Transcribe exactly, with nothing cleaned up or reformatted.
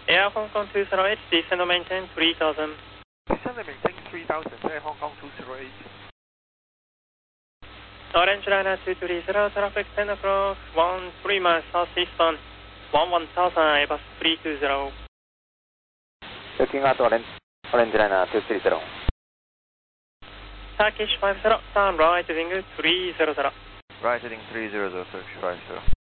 Air Hong Kong two zero eight, descend and maintain three thousand. Descend and maintain three thousand, Air Hong Kong two zero eight. Orange Liner two three zero, traffic ten o'clock, one three miles southeastern, one one thousand, Airbus three two zero. Looking at Orange, Orange Liner two three zero. Turkish five zero, turn right wing three zero zero. Right heading three zero zero, Turkish five zero.